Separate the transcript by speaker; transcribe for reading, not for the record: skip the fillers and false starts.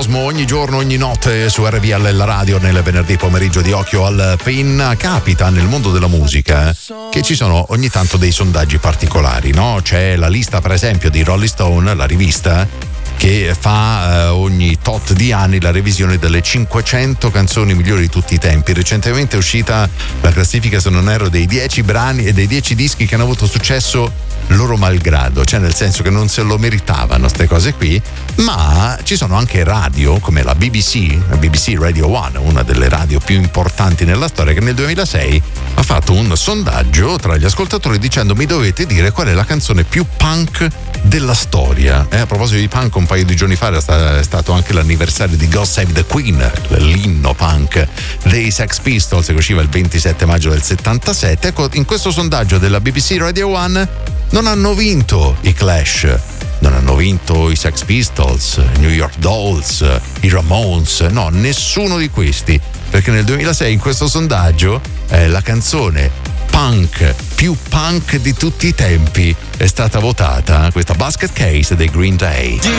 Speaker 1: Cosmo ogni giorno, ogni notte su RVL la radio nel venerdì pomeriggio di Occhio al Pin. Capita nel mondo della musica che ci sono ogni tanto dei sondaggi particolari, no? C'è la lista per esempio di Rolling Stone, la rivista, che fa ogni tot di anni la revisione delle 500 canzoni migliori di tutti i tempi. Recentemente è uscita la classifica, se non erro, dei 10 brani e dei 10 dischi che hanno avuto successo loro malgrado, cioè nel senso che non se lo meritavano ste cose qui. Ma ci sono anche radio come la BBC Radio One, una delle radio più importanti nella storia, che nel 2006 ha fatto un sondaggio tra gli ascoltatori dicendo: mi dovete dire qual è la canzone più punk della storia. A proposito di punk, un paio di giorni fa è stato anche l'anniversario di God Save the Queen, l'inno punk dei Sex Pistols, che usciva il 27 maggio del 77. Ecco, in questo sondaggio della BBC Radio One non hanno vinto i Clash, non hanno vinto i Sex Pistols, i New York Dolls, i Ramones, no, nessuno di questi, perché nel 2006 in questo sondaggio la canzone punk più punk di tutti i tempi è stata votata, questa Basket Case dei Green Day.